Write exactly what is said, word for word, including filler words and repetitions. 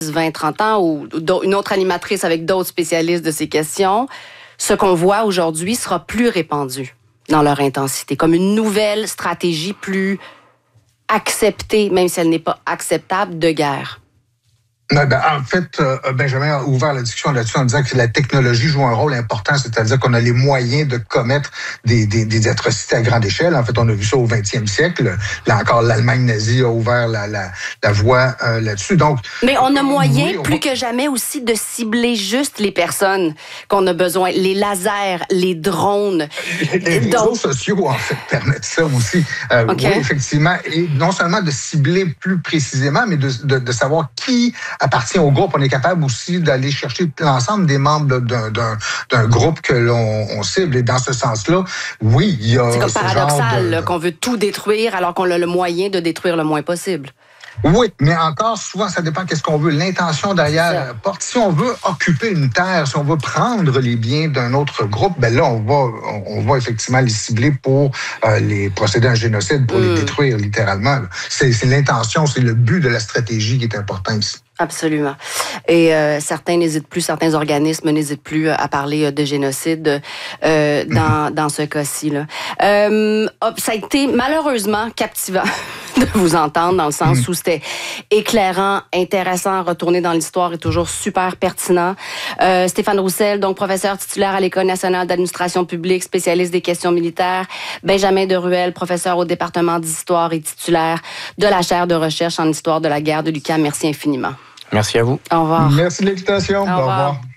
vingt, trente ans ou une autre animatrice avec d'autres spécialistes de ces questions, ce qu'on voit aujourd'hui sera plus répandu dans leur intensité, comme une nouvelle stratégie plus acceptée, même si elle n'est pas acceptable, de guerre. Ben, en fait, euh, Benjamin a ouvert la discussion là-dessus en disant que la technologie joue un rôle important, c'est-à-dire qu'on a les moyens de commettre des, des, des atrocités à grande échelle. En fait, on a vu ça au vingtième siècle. Là encore, l'Allemagne nazie a ouvert la, la, la voie euh, là-dessus. Donc, mais on a moyen, oui, on plus va... que jamais aussi, de cibler juste les personnes qu'on a besoin. Les lasers, les drones. Les réseaux Donc... sociaux, en fait, permettent ça aussi. Euh, okay. Oui, effectivement. Et non seulement de cibler plus précisément, mais de, de, de savoir qui appartient au groupe. On est capable aussi d'aller chercher l'ensemble des membres d'un, d'un, d'un groupe que l'on on cible. Et dans ce sens-là, oui, il y a... C'est comme ce paradoxal, genre de... là, qu'on veut tout détruire alors qu'on a le moyen de détruire le moins possible. Oui, mais encore, souvent, ça dépend qu'est-ce qu'on veut. L'intention derrière la porte. Si on veut occuper une terre, si on veut prendre les biens d'un autre groupe, ben là, on va, on, on va effectivement les cibler pour euh, les procéder à un génocide, pour mm. les détruire, littéralement. C'est, c'est l'intention, c'est le but de la stratégie qui est important ici. Absolument. Et euh, certains n'hésitent plus, certains organismes n'hésitent plus à parler de génocide euh, dans, dans ce cas-ci. Là. Euh, ça a été malheureusement captivant de vous entendre, dans le sens mm. où c'était éclairant, intéressant, retourner dans l'histoire est toujours super pertinent. Euh, Stéphane Roussel, donc professeur titulaire à l'École nationale d'administration publique, spécialiste des questions militaires. Benjamin Deruel, professeur au département d'histoire et titulaire de la chaire de recherche en histoire de la guerre de l'U Q A M. Merci infiniment. Merci à vous. Au revoir. Merci de l'invitation. Au revoir. Au revoir.